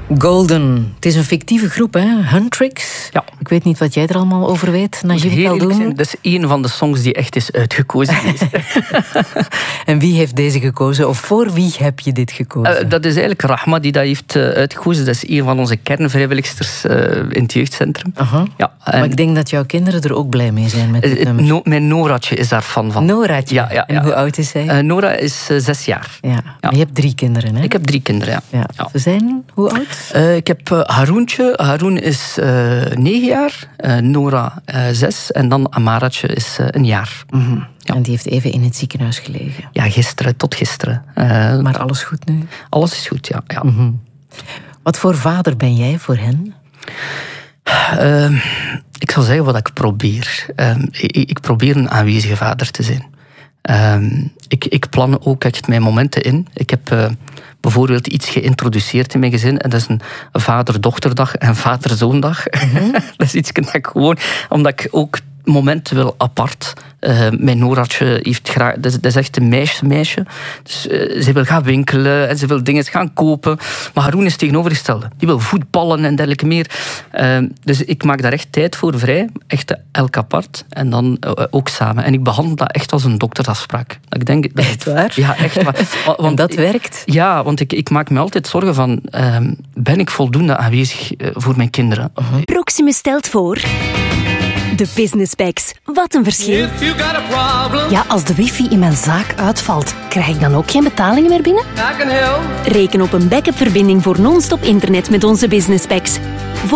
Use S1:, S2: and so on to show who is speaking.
S1: Golden. Het is een fictieve groep, hè? Huntrix.
S2: Ja.
S1: Ik weet niet wat jij er allemaal over weet, Najib Khaldoun.
S2: Dat is een van de songs die echt is uitgekozen.
S1: En wie heeft deze gekozen? Of voor wie heb je dit gekozen?
S2: Dat is eigenlijk Rahma die dat heeft uitgekozen. Dat is een van onze kernvrijwilligsters in het jeugdcentrum.
S1: Ja, maar ik denk dat jouw kinderen er ook blij mee zijn met dit nummer.
S2: Mijn Noratje is daar fan van.
S1: Noratje?
S2: Ja.
S1: En hoe oud is zij?
S2: Nora is 6 jaar.
S1: Ja. Maar je hebt 3 kinderen, hè?
S2: Ik heb 3 kinderen, ja.
S1: Ze zijn hoe oud?
S2: Ik heb Haroentje. Haroen is 9 jaar. Nora 6. En dan Amaratje is 1 jaar.
S1: Ja. En die heeft even in het ziekenhuis gelegen.
S2: Ja, tot gisteren.
S1: Maar alles goed nu?
S2: Alles is goed, ja.
S1: Wat voor vader ben jij voor hen?
S2: Ik zal zeggen wat ik probeer. Ik probeer een aanwezige vader te zijn. Ik plan ook echt mijn momenten in. Ik heb bijvoorbeeld iets geïntroduceerd in mijn gezin. En dat is een vader-dochterdag en vader-zoondag. Dat is iets dat ik gewoon... Omdat ik ook momenten wil apart. Mijn Noratje heeft graag... Dat is echt een meisje. Dus ze wil gaan winkelen en ze wil dingen gaan kopen. Maar Haroen is tegenovergestelde. Die wil voetballen en dergelijke meer. Dus ik maak daar echt tijd voor vrij. Echt elk apart. En dan ook samen. En ik behandel dat echt als een doktersafspraak. Ik denk,
S1: echt waar?
S2: Ja, echt waar.
S1: Want dat werkt?
S2: Ja, want ik maak me altijd zorgen van... ben ik voldoende aanwezig voor mijn kinderen?
S3: Proximus stelt voor... De Business Packs. Wat een verschil. Ja, als de wifi in mijn zaak uitvalt, krijg ik dan ook geen betalingen meer binnen? Reken op een backup-verbinding voor non-stop internet met onze Business Packs.